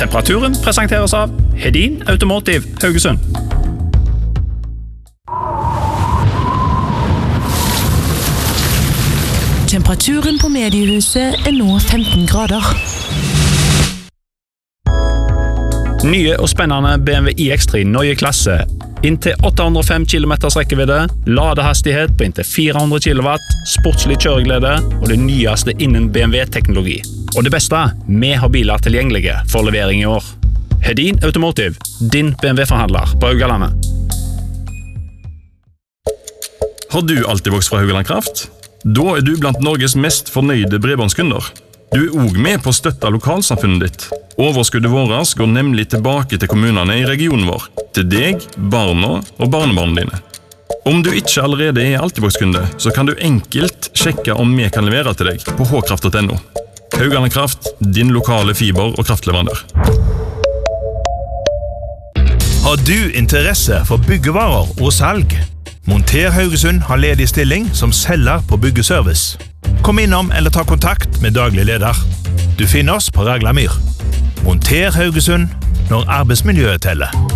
Temperaturen presenteres av Hedin Automotive Haugesund. Temperaturen på mediehuset nå 15 grader. Nye og spennende BMW iX3 Neue Klasse. Inntil 805 km rekkevidde, ladehastighet på inntil 400 kW, sportslig kjøreglede og det nyeste innen BMW-teknologi. Og det beste, vi har biler tilgjengelige for levering i år. Hedin Automotive, din BMW-forhandler på Haugalandet. Har du alltid vokst fra Haugaland Kraft? Da du blant Norges mest fornøyde bredbåndskunder. Du også med på å støtte lokalsamfunnet ditt. Overskuddet vårt går nemlig tilbake til kommunene i regionen vår, til deg, barna og barnebarna dine. Om du ikke allerede Altibox-kunde, så kan du enkelt sjekke om vi kan levere til deg på hkraft.no. Haugaland Kraft, din lokale fiber- og kraftleverandør. Har du interesse for byggevarer og salg? Monter Haugesund har ledig stilling som selger på byggeservice. Kom innom eller ta kontakt med daglig leder. Du finner oss på Ragla Myr. Monter Haugesund når arbeidsmiljøet teller.